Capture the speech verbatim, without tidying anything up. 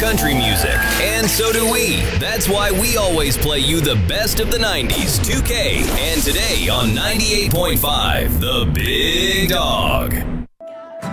country music, and so do we. That's why we always play you the best of the nineties, two K, and today on ninety-eight point five, The Big Dog.